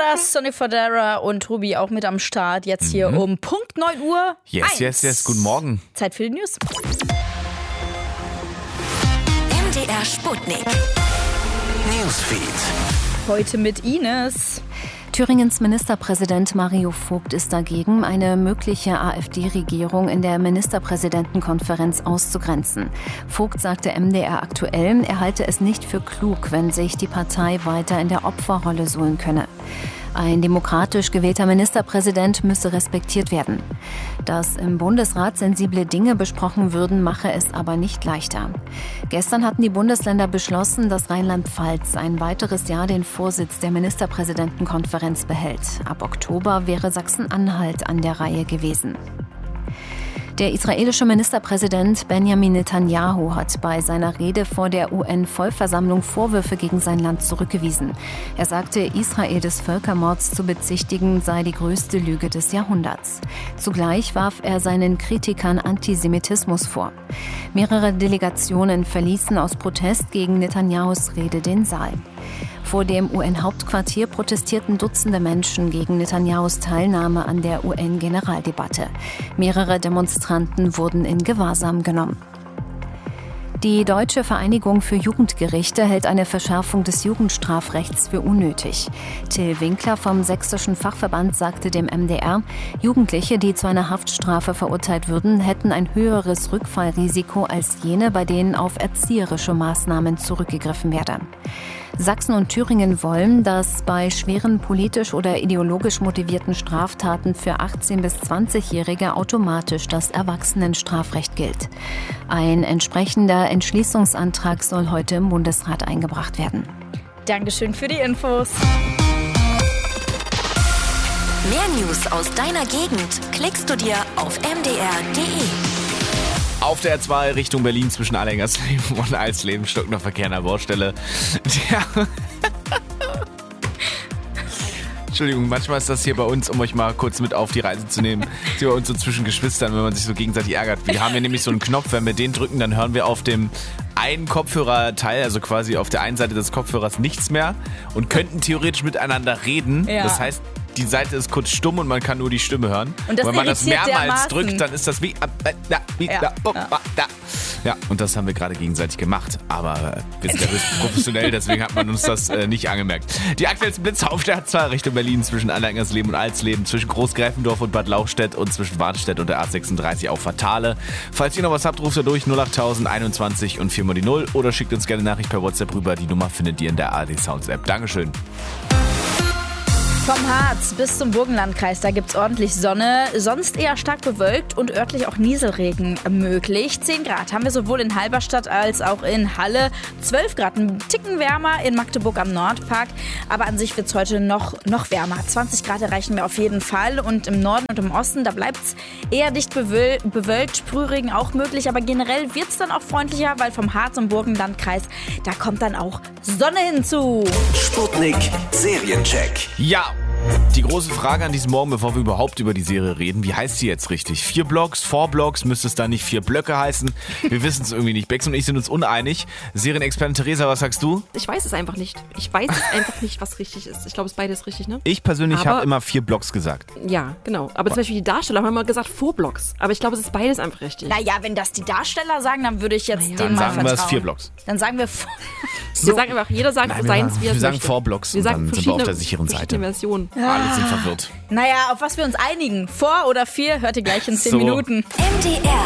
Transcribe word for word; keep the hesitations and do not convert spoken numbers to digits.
Brothers, Sonny Fodera und Ruby auch mit am Start. Jetzt hier mhm. um Punkt neun Uhr. Yes, eins. yes, yes. Guten Morgen. Zeit für die News. M D R Sputnik. Newsfeed. Heute mit Ines. Thüringens Ministerpräsident Mario Vogt ist dagegen, eine mögliche AfD-Regierung in der Ministerpräsidentenkonferenz auszugrenzen. Vogt sagte M D R aktuell, er halte es nicht für klug, wenn sich die Partei weiter in der Opferrolle suhlen könne. Ein demokratisch gewählter Ministerpräsident müsse respektiert werden. Dass im Bundesrat sensible Dinge besprochen würden, mache es aber nicht leichter. Gestern hatten die Bundesländer beschlossen, dass Rheinland-Pfalz ein weiteres Jahr den Vorsitz der Ministerpräsidentenkonferenz behält. Ab Oktober wäre Sachsen-Anhalt an der Reihe gewesen. Der israelische Ministerpräsident Benjamin Netanyahu hat bei seiner Rede vor der U N-Vollversammlung Vorwürfe gegen sein Land zurückgewiesen. Er sagte, Israel des Völkermords zu bezichtigen sei die größte Lüge des Jahrhunderts. Zugleich warf er seinen Kritikern Antisemitismus vor. Mehrere Delegationen verließen aus Protest gegen Netanyahus Rede den Saal. Vor dem U N-Hauptquartier protestierten Dutzende Menschen gegen Netanyahus Teilnahme an der U N-Generaldebatte. Mehrere Demonstranten wurden in Gewahrsam genommen. Die Deutsche Vereinigung für Jugendgerichte hält eine Verschärfung des Jugendstrafrechts für unnötig. Till Winkler vom Sächsischen Fachverband sagte dem M D R, Jugendliche, die zu einer Haftstrafe verurteilt würden, hätten ein höheres Rückfallrisiko als jene, bei denen auf erzieherische Maßnahmen zurückgegriffen werde. Sachsen und Thüringen wollen, dass bei schweren politisch oder ideologisch motivierten Straftaten für achtzehn- bis zwanzigjährige automatisch das Erwachsenenstrafrecht gilt. Ein entsprechender Entschließungsantrag soll heute im Bundesrat eingebracht werden. Dankeschön für die Infos. Mehr News aus deiner Gegend klickst du dir auf m d r punkt d e. Auf der R zwei Richtung Berlin zwischen Allengersleben und Alsleben stockt noch Verkehr an der Baustelle. Ja. Entschuldigung, manchmal ist das hier bei uns, um euch mal kurz mit auf die Reise zu nehmen, hier bei uns so zwischen Geschwistern, wenn man sich so gegenseitig ärgert. Wir haben hier nämlich so einen Knopf, wenn wir den drücken, dann hören wir auf dem einen Kopfhörerteil, also quasi auf der einen Seite des Kopfhörers nichts mehr und könnten theoretisch miteinander reden. Ja. Das heißt, die Seite ist kurz stumm und man kann nur die Stimme hören. Und das wenn man das mehrmals dermaßen. drückt, dann ist das wie, äh, da, wie ja. da, oh, Ja. da. Ja, und das haben wir gerade gegenseitig gemacht. Aber wir sind ja höchst professionell, deswegen hat man uns das äh, nicht angemerkt. Die aktuellsten Blitze auf der R zwei Richtung Berlin zwischen Allengersleben und Alsleben, zwischen Großgräfendorf und Bad Lauchstädt und zwischen Warnstedt und der A sechsunddreißig auf Fatale. Falls ihr noch was habt, ruft ihr durch null achttausend einundzwanzig und vier mal die null oder schickt uns gerne eine Nachricht per WhatsApp rüber. Die Nummer findet ihr in der A R D Sounds App. Dankeschön. Vom Harz bis zum Burgenlandkreis, da gibt's ordentlich Sonne, sonst eher stark bewölkt und örtlich auch Nieselregen möglich. zehn Grad haben wir sowohl in Halberstadt als auch in Halle, zwölf Grad, ein Ticken wärmer in Magdeburg am Nordpark, aber an sich wird's heute noch, noch wärmer. zwanzig Grad erreichen wir auf jeden Fall und im Norden und im Osten, da bleibt's eher dicht bewöl- bewölkt, Sprühregen auch möglich, aber generell wird's dann auch freundlicher, weil vom Harz im Burgenlandkreis, da kommt dann auch Sonne hinzu. Sputnik Seriencheck. Ja, die große Frage an diesem Morgen, bevor wir überhaupt über die Serie reden, wie heißt sie jetzt richtig? Vier Blocks, four Blocks, müsste es dann nicht vier Blöcke heißen? Wir wissen es irgendwie nicht. Bex und ich sind uns uneinig. Serienexpertin Theresa, was sagst du? Ich weiß es einfach nicht. Ich weiß es einfach nicht, was richtig ist. Ich glaube, es ist beides richtig, ne? Ich persönlich Aber- habe immer vier Blocks gesagt. Ja, genau. Aber zum Beispiel die Darsteller haben immer gesagt four Blocks. Aber ich glaube, es ist beides einfach richtig. Naja, wenn das die Darsteller sagen, dann würde ich jetzt Naja. denen Dann mal sagen wir vertrauen. es vier Blocks. Dann sagen wir f- Wir sagen einfach, jeder sagt Nein, wir seins, sagen- wie er wir sagen möchte. four Blocks Wir und sagen dann sind wir auf verschiedene- der sicheren Seite. verschiedene Versionen. Alle sind verwirrt. Naja, auf was wir uns einigen. Vor oder vier, hört ihr gleich in zehn So. Minuten. M D R